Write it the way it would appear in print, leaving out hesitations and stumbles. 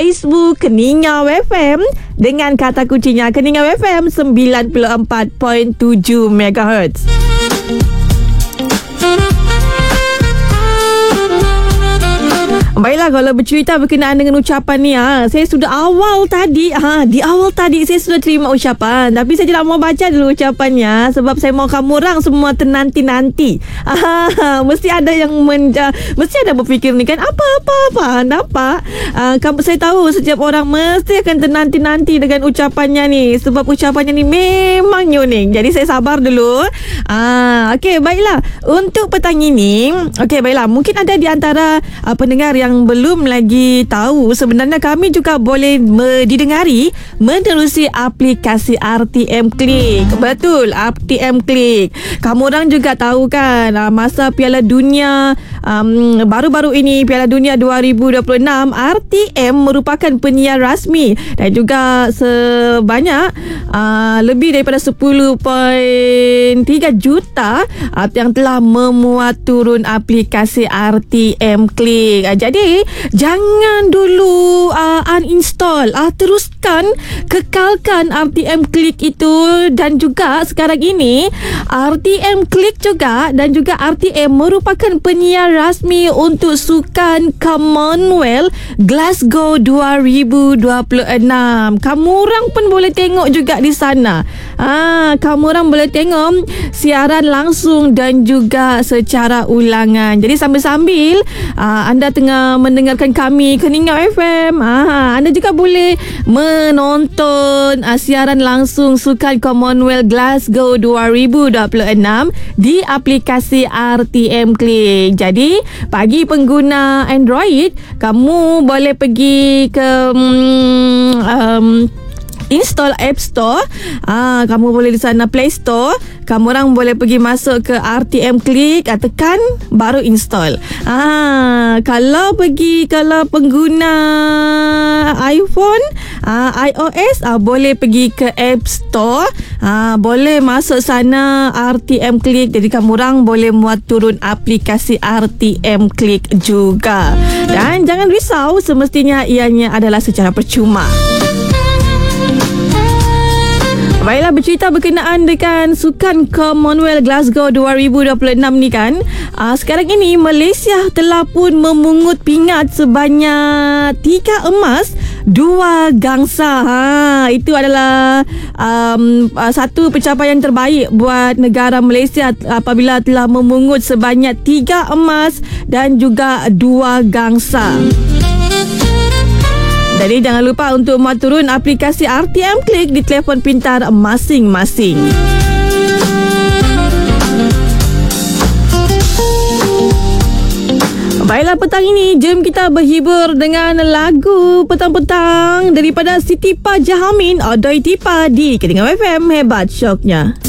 Facebook Keningau FM dengan kata kuncinya Keningau FM 94.7 MHz. Baiklah, kalau bercerita berkenaan dengan ucapan ni, saya sudah di awal tadi saya sudah terima ucapan, tapi saya tidak mau baca dulu ucapannya sebab saya mau kamu orang semua ternanti-nanti. Mesti ada yang mesti ada berfikir ni kan, apa nampak. Saya tahu setiap orang mesti akan ternanti-nanti dengan ucapannya ni sebab ucapannya ni memang unik. Jadi saya sabar dulu. Okey, baiklah. Untuk petang ini, baiklah, mungkin ada di antara pendengar yang belum lagi tahu sebenarnya kami juga boleh didengari menerusi aplikasi RTM Klik. Betul, RTM Klik. Kamu orang juga tahu kan, masa Piala Dunia baru-baru ini, Piala Dunia 2026, RTM merupakan penyiar rasmi dan juga sebanyak lebih daripada 10.3 juta yang telah memuat turun aplikasi RTM Klik. Jadi jangan dulu uninstall, teruskan kekalkan RTM Klik itu. Dan juga sekarang ini RTM Klik juga dan juga RTM merupakan penyiar rasmi untuk Sukan Commonwealth Glasgow 2026. Kamu orang pun boleh tengok juga di sana. Kamu orang boleh tengok siaran langsung dan juga secara ulangan. Jadi sambil-sambil anda tengah mendengarkan kami Keningau FM, anda juga boleh menonton siaran langsung Sukan Commonwealth Glasgow 2026 di aplikasi RTM Klik. Jadi bagi pengguna Android, kamu boleh pergi ke install App Store. Kamu boleh di sana Play Store. Kamu orang boleh pergi masuk ke RTM Klik, tekan baru install. Kalau pengguna iPhone, iOS, boleh pergi ke App Store. Boleh masuk sana RTM Klik. Jadi kamu orang boleh muat turun aplikasi RTM Klik juga. Dan jangan risau, semestinya ianya adalah secara percuma. Baiklah, bercerita berkenaan dengan Sukan Commonwealth Glasgow 2026 ni kan, sekarang ini Malaysia telah pun memungut pingat sebanyak 3 emas, 2 gangsa. Itu adalah satu pencapaian terbaik buat negara Malaysia apabila telah memungut sebanyak 3 emas dan juga 2 gangsa. Jadi jangan lupa untuk muat turun aplikasi RTM Klik di telefon pintar masing-masing. Baiklah, petang ini jom kita berhibur dengan lagu petang-petang daripada Siti Pajahamin, Odoi Tipa di Keningau FM. Hebat syoknya.